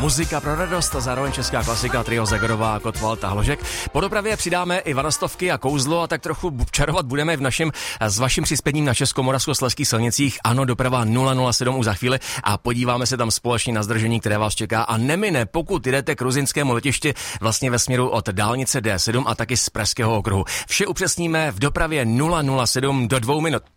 Muzika pro radost a zároveň česká klasika trio Zegorová, Kotwald a Hložek. Po dopravě přidáme i vanastovky a kouzlo a tak trochu čarovat budeme s vaším přispěním na Českomoravskoslezských silnicích. Ano, doprava 007 už za chvíli a podíváme se tam společně na zdržení, které vás čeká a nemine, pokud jdete k ruzinskému letišti vlastně ve směru od dálnice D7 a taky z Pražského okruhu. Vše upřesníme v dopravě 007 do 2 minut.